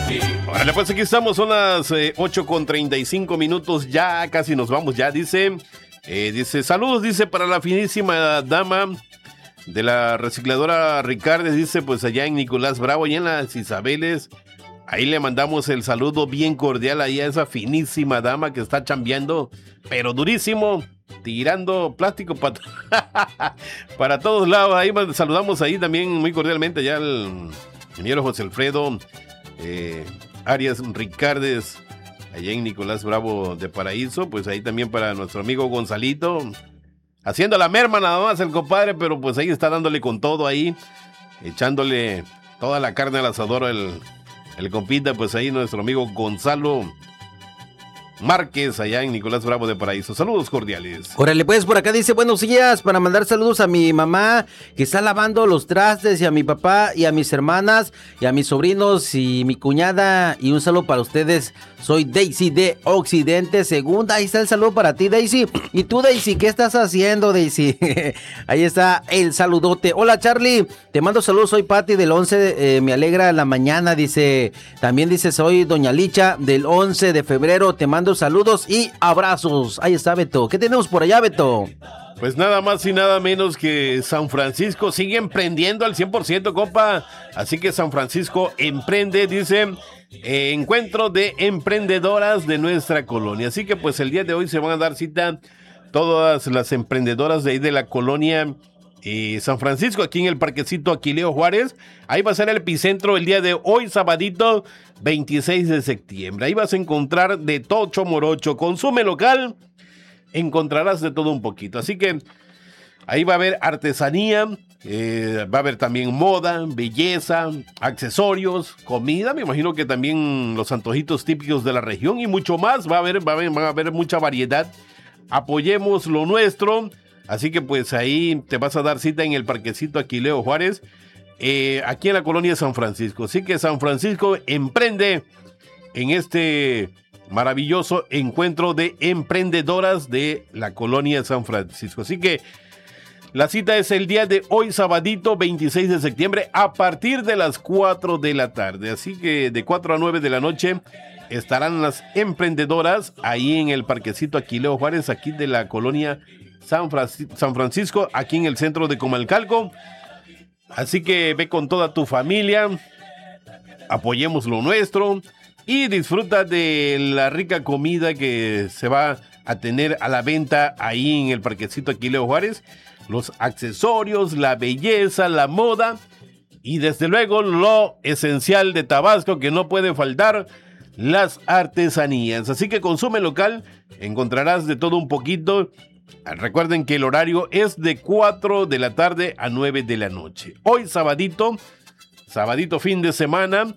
Órale, pues aquí estamos, son las 8:35, ya casi nos vamos, ya dice, saludos, dice, para la finísima dama de la recicladora Ricardes, dice, pues allá en Nicolás Bravo, allá en las Isabeles, ahí le mandamos el saludo bien cordial ahí a esa finísima dama que está chambeando, pero durísimo, tirando plástico para todos lados. Ahí saludamos ahí también muy cordialmente ya al ingeniero José Alfredo Arias Ricardes, allá en Nicolás Bravo de Paraíso, pues ahí también para nuestro amigo Gonzalito, haciendo la merma nada más el compadre, pero pues ahí está dándole con todo ahí, echándole toda la carne al asador el compita, pues ahí nuestro amigo Gonzalo Márquez, allá en Nicolás Bravo de Paraíso. Saludos cordiales. Órale, pues por acá dice, buenos días, para mandar saludos a mi mamá que está lavando los trastes, y a mi papá y a mis hermanas y a mis sobrinos y mi cuñada, y un saludo para ustedes. Soy Daisy de Occidente Segunda. Ahí está el saludo para ti, Daisy. ¿Y tú, Daisy, qué estás haciendo, Daisy? Ahí está el saludote. Hola, Charlie, te mando saludos, soy Pati del 11, me alegra la mañana, dice. También dice, soy Doña Licha del 11 de febrero, te mando saludos y abrazos. Ahí está, Beto. ¿Qué tenemos por allá, Beto? Pues nada más y nada menos que San Francisco sigue emprendiendo al 100%, compa. Así que San Francisco emprende, dice, encuentro de emprendedoras de nuestra colonia. Así que pues el día de hoy se van a dar cita todas las emprendedoras de ahí de la colonia San Francisco, aquí en el parquecito Aquileo Juárez. Ahí va a ser el epicentro el día de hoy, sabadito 26 de septiembre. Ahí vas a encontrar de tocho morocho, consume local, encontrarás de todo un poquito. Así que ahí va a haber artesanía, va a haber también moda, belleza, accesorios, comida, me imagino que también los antojitos típicos de la región y mucho más. Va a haber mucha variedad. Apoyemos lo nuestro. Así que pues ahí te vas a dar cita en el parquecito Aquileo Juárez, aquí en la colonia San Francisco. Así que San Francisco emprende en este maravilloso encuentro de emprendedoras de la colonia San Francisco. Así que la cita es el día de hoy, sabadito 26 de septiembre, a partir de las 4 de la tarde. Así que de 4 a 9 de la noche estarán las emprendedoras ahí en el parquecito Aquileo Juárez, aquí de la colonia San Francisco, aquí en el centro de Comalcalco. Así que ve con toda tu familia, apoyemos lo nuestro y disfruta de la rica comida que se va a tener a la venta ahí en el parquecito Aquileo Juárez. Los accesorios, la belleza, la moda y desde luego lo esencial de Tabasco que no puede faltar, las artesanías. Así que consume local, encontrarás de todo un poquito. Recuerden que el horario es de 4 de la tarde a 9 de la noche. Hoy sabadito fin de semana,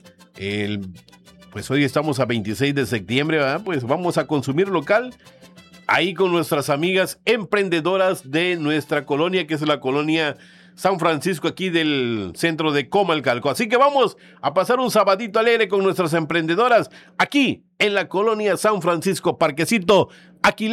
pues hoy estamos a 26 de septiembre, ¿verdad? Pues vamos a consumir local ahí con nuestras amigas emprendedoras de nuestra colonia, que es la colonia San Francisco, aquí del centro de Comalcalco. Así que vamos a pasar un sabadito alegre con nuestras emprendedoras aquí en la colonia San Francisco, parquecito aquí